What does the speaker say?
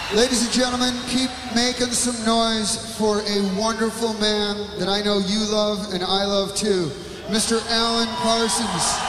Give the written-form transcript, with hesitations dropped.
Ladies and gentlemen, keep making some noise for a wonderful man that I know you love and I love too, Mr. Alan Parsons.